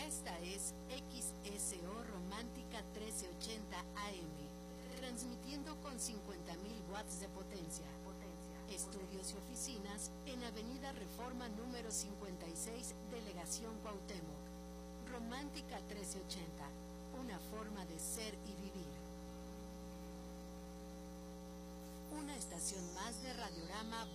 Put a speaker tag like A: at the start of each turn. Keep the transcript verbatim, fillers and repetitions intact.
A: Esta es X S O Romántica trece ochenta A M, transmitiendo con cincuenta mil watts de potencia. Estudios y oficinas en Avenida Reforma número cincuenta y seis, Delegación Cuauhtémoc. Romántica trece ochenta, una forma de ser y vivir. Una estación más de Radiorama